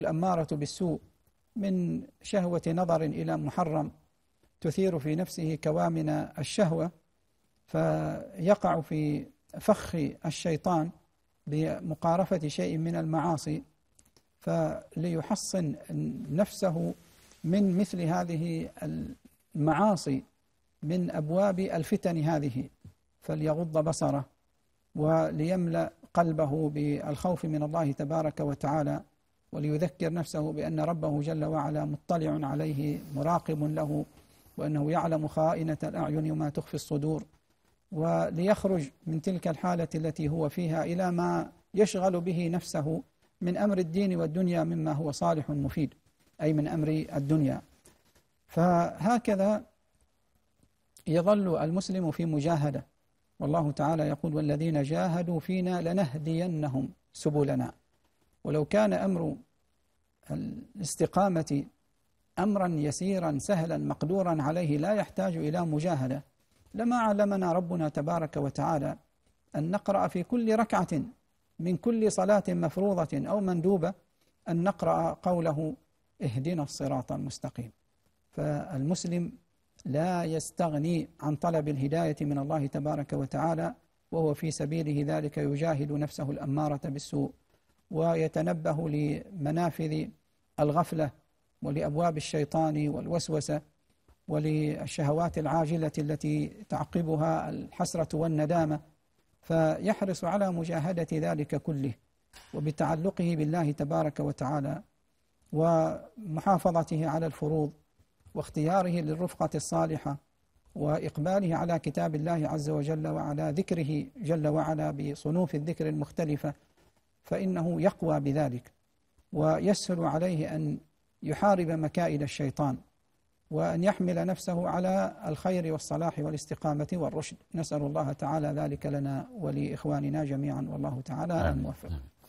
الأمارة بالسوء من شهوة نظر إلى محرم تثير في نفسه كوامن الشهوة، فيقع في فخ الشيطان بمقارفة شيء من المعاصي، فليحصن نفسه من مثل هذه المعاصي من أبواب الفتن هذه فليغض بصره وليملأ قلبه بالخوف من الله تبارك وتعالى، وليذكر نفسه بأن ربه جل وعلا مطلع عليه مراقب له، وأنه يعلم خائنة الأعين وما تخفي الصدور، وليخرج من تلك الحالة التي هو فيها إلى ما يشغل به نفسه من أمر الدين والدنيا مما هو صالح مفيد، أي من أمر الدنيا. فهكذا يظل المسلم في مجاهدة، والله تعالى يقول: والذين جاهدوا فينا لنهدينهم سبلنا. ولو كان أمر الاستقامة أمرا يسيرا سهلا مقدورا عليه لا يحتاج إلى مجاهدة لما علمنا ربنا تبارك وتعالى أن نقرأ في كل ركعة من كل صلاة مفروضة أو مندوبة أن نقرأ قوله: اهدنا الصراط المستقيم. فالمسلم لا يستغني عن طلب الهداية من الله تبارك وتعالى، وهو في سبيله ذلك يجاهد نفسه الأمارة بالسوء، ويتنبه لمنافذ الغفلة ولأبواب الشيطان والوسوسة وللشهوات العاجلة التي تعقبها الحسرة والندامة، فيحرص على مجاهدة ذلك كله وبتعلقه بالله تبارك وتعالى ومحافظته على الفروض واختياره للرفقة الصالحة وإقباله على كتاب الله عز وجل وعلى ذكره جل وعلا بصنوف الذكر المختلفة، فإنه يقوى بذلك ويسهل عليه أن يحارب مكائد الشيطان وأن يحمل نفسه على الخير والصلاح والاستقامة والرشد. نسأل الله تعالى ذلك لنا ولإخواننا جميعا، والله تعالى الموفق.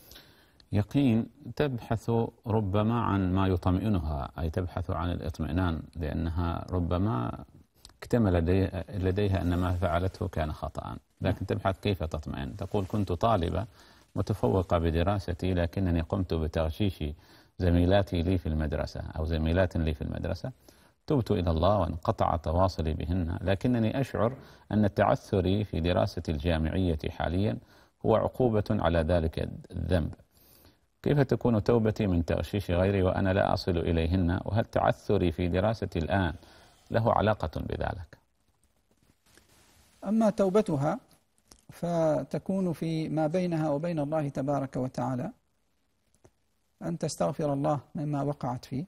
يقين تبحث ربما عن ما يطمئنها، أي تبحث عن الإطمئنان، لأنها ربما اكتمل لديها أن ما فعلته كان خطأ، لكن تبحث كيف تطمئن. تقول: كنت طالبة متفوقة بدراستي لكنني قمت بتغشيش زميلاتي لي في المدرسة أو زميلات لي في المدرسة، تبت إلى الله وانقطع تواصلي بهن، لكنني أشعر أن تعثري في دراستي الجامعية حاليا هو عقوبة على ذلك الذنب. كيف تكون توبتي من تغشيش غيري وأنا لا أصل إليهن؟ وهل تعثري في دراستي الآن له علاقة بذلك؟ أما توبتها فتكون في ما بينها وبين الله تبارك وتعالى، أن تستغفر الله مما وقعت فيه،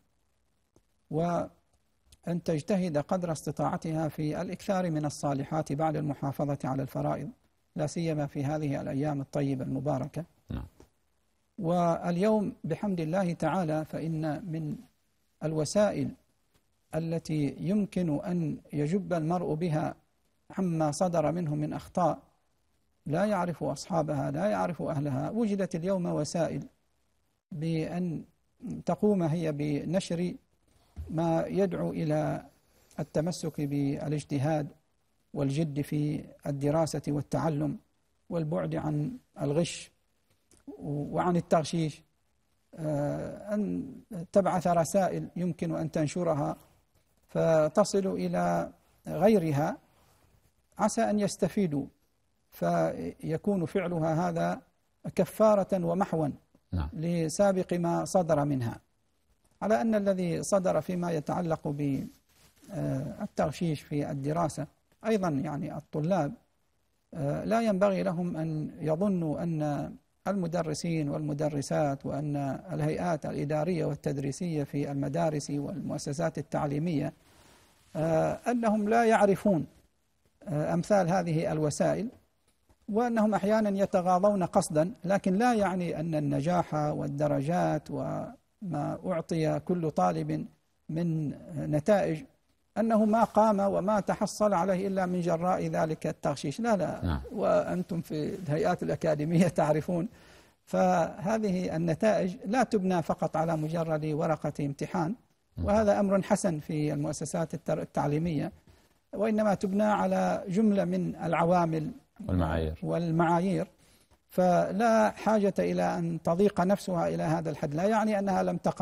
وأن تجتهد قدر استطاعتها في الإكثار من الصالحات بعد المحافظة على الفرائض، لا سيما في هذه الأيام الطيبة المباركة. واليوم بحمد الله تعالى فإن من الوسائل التي يمكن أن يجب المرء بها عما صدر منه من أخطاء لا يعرف أصحابها لا يعرف أهلها، وجدت اليوم وسائل بأن تقوم هي بنشر ما يدعو إلى التمسك بالاجتهاد والجد في الدراسة والتعلم والبعد عن الغش وعن التغشيش، أن تبعث رسائل يمكن أن تنشرها فتصل إلى غيرها عسى أن يستفيدوا، فيكون فعلها هذا كفارة ومحوا لسابق ما صدر منها، على أن الذي صدر فيما يتعلق بالتغشيش في الدراسة أيضا يعني الطلاب لا ينبغي لهم أن يظنوا أن المدرسين والمدرسات وأن الهيئات الإدارية والتدريسية في المدارس والمؤسسات التعليمية أنهم لا يعرفون أمثال هذه الوسائل، وأنهم أحيانا يتغاضون قصدا، لكن لا يعني أن النجاح والدرجات وما أعطي كل طالب من نتائج أنه ما قام وما تحصل عليه إلا من جراء ذلك التغشيش. لا. وأنتم في الهيئات الأكاديمية تعرفون، فهذه النتائج لا تبنى فقط على مجرد ورقة امتحان، وهذا أمر حسن في المؤسسات التعليمية، وإنما تبنى على جملة من العوامل والمعايير، فلا حاجة إلى أن تضيق نفسها إلى هذا الحد. لا يعني أنها لم تقع